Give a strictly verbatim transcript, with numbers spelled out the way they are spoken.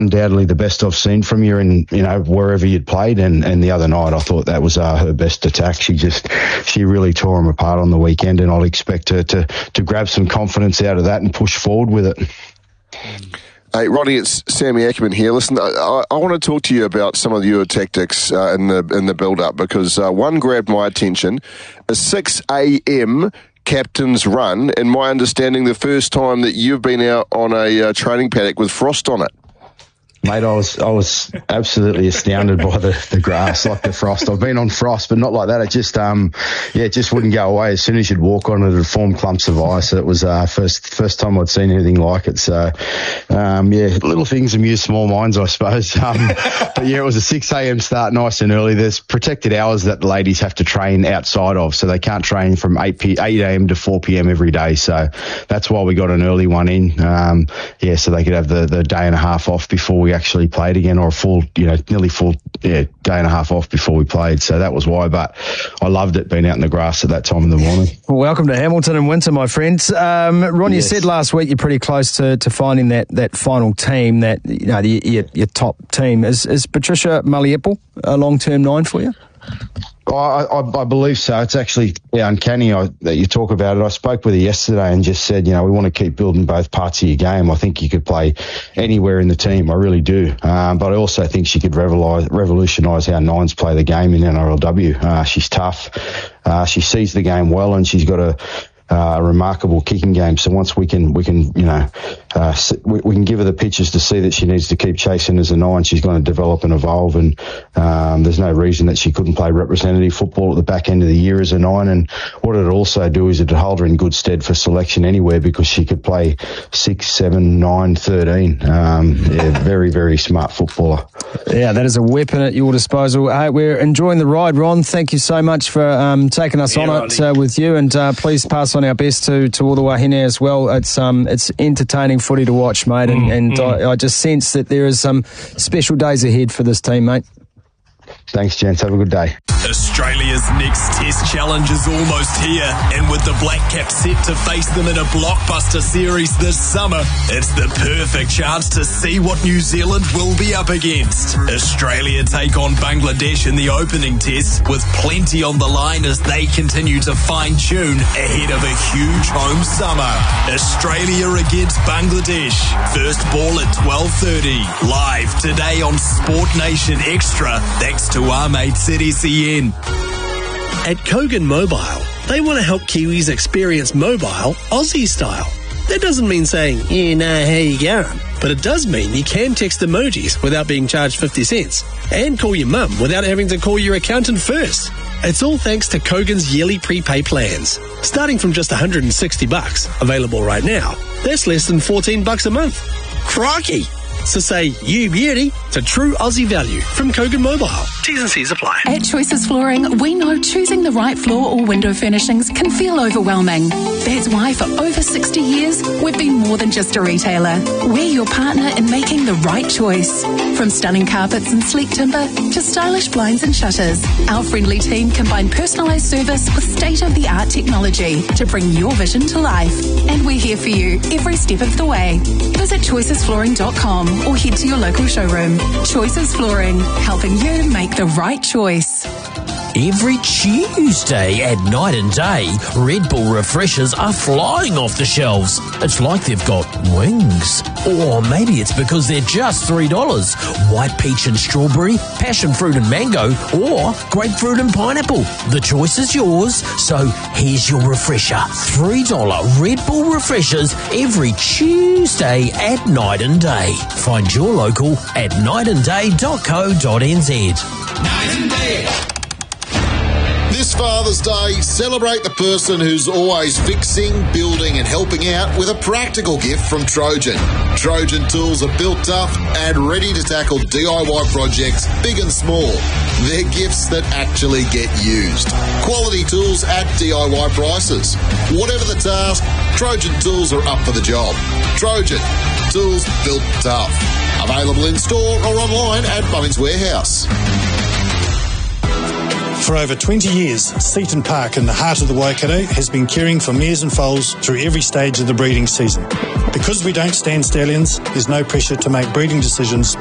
undoubtedly the best I've seen from you in, you know, wherever you'd played. And, and the other night I thought that was uh, her best attack. She just, she really tore him apart on the weekend, and I'll expect her to, to grab some confidence out of that and push forward with it. Hey, Ronnie, it's Sammy Ackerman here. Listen, I, I want to talk to you about some of your tactics uh, in the in the build-up, because uh, one grabbed my attention, a six a.m. captain's run, and my understanding the first time that you've been out on a uh, training paddock with frost on it. Mate, I was I was absolutely astounded by the, the grass, like the frost. I've been on frost, but not like that. It just, um, yeah, it just wouldn't go away. As soon as you'd walk on it, it'd form clumps of ice. It was uh, first first time I'd seen anything like it. So, um, yeah, little things amuse small minds, I suppose. Um, but yeah, it was a six a.m. start, nice and early. There's protected hours that the ladies have to train outside of, so they can't train from eight a.m. to four p.m. every day. So that's why we got an early one in. Um, yeah, so they could have the, the day and a half off before we actually played again, or a full, you know, nearly full yeah, day and a half off before we played. So that was why. But I loved it being out in the grass at that time in the morning. Well, welcome to Hamilton in winter, my friend. Um, Ron, yes. You said last week you're pretty close to, to finding that, that final team, that, you know, the, your, your top team. Is, is Patricia Malieppel a long-term nine for you? I, I, I believe so. It's actually yeah, uncanny I, that you talk about it. I spoke with her yesterday and just said, you know, we want to keep building both parts of your game. I think you could play anywhere in the team. I really do. Um, but I also think she could revolutionise how nines play the game in N R L W. Uh, she's tough. Uh, she sees the game well, and she's got a Uh, a remarkable kicking game. So once we can, we can, you know, uh, we, we can give her the pitches to see that she needs to keep chasing as a nine. She's going to develop and evolve, and um, there's no reason that she couldn't play representative football at the back end of the year as a nine. And what it'd also do is it'd hold her in good stead for selection anywhere, because she could play six, seven, nine, thirteen. Um, yeah, very, very smart footballer. Yeah, that is a weapon at your disposal. Hey, we're enjoying the ride, Ron. Thank you so much for um, taking us yeah, on it uh, with you, and uh, please pass on our best to, to all the wahine as well. It's um it's entertaining footy to watch, mate, and, mm, and mm. I, I just sense that there is some special days ahead for this team, mate. Thanks, gents. Have a good day. Australia's next Test challenge is almost here, and with the Black Caps set to face them in a blockbuster series this summer, it's the perfect chance to see what New Zealand will be up against. Australia take on Bangladesh in the opening test, with plenty on the line as they continue to fine-tune ahead of a huge home summer. Australia against Bangladesh. First ball at twelve thirty. Live today on Sport Nation Extra, thanks to our mates at S E N. At Kogan Mobile, they want to help Kiwis experience mobile Aussie style. That doesn't mean saying, you know how you going, but it does mean you can text emojis without being charged fifty cents and call your mum without having to call your accountant first. It's all thanks to Kogan's yearly prepay plans. Starting from just one hundred sixty bucks, available right now, that's less than fourteen bucks a month. Crikey! So say you beauty to true Aussie value from Kogan Mobile. T's and C's apply. At Choices Flooring, we know choosing the right floor or window furnishings can feel overwhelming. That's why for over sixty years, we've been more than just a retailer. We're your partner in making the right choice. From stunning carpets and sleek timber to stylish blinds and shutters, our friendly team combine personalised service with state-of-the-art technology to bring your vision to life. And we're here for you every step of the way. Visit choices flooring dot com or head to your local showroom. Choices Flooring, helping you make the right choice. Every Tuesday at Night and Day, Red Bull refreshers are flying off the shelves. It's like they've got wings. Or maybe it's because they're just three dollars. White peach and strawberry, passion fruit and mango, or grapefruit and pineapple. The choice is yours, so here's your refresher. three dollars Red Bull refreshers every Tuesday at Night and Day. Find your local at night and day dot co dot n z. Night and Day. This Father's Day, celebrate the person who's always fixing, building and helping out with a practical gift from Trojan. Trojan tools are built tough and ready to tackle D I Y projects big and small. They're gifts that actually get used. Quality tools at D I Y prices. Whatever the task, Trojan tools are up for the job. Trojan, tools built tough. Available in store or online at Bunnings Warehouse. For over twenty years, Seaton Park in the heart of the Waikato has been caring for mares and foals through every stage of the breeding season. Because we don't stand stallions, there's no pressure to make breeding decisions